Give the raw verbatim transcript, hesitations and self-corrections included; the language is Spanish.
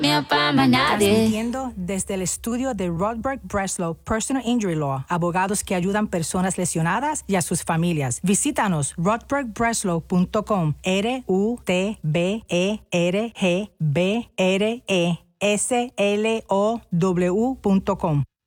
mía pa' más nadie. Transmitiendo desde el estudio de Rodberg Breslow Personal Injury Law, abogados que ayudan personas lesionadas y a sus familias. Visítanos rodberg breslow punto com, R U T B E R G B R E S L O W punto com.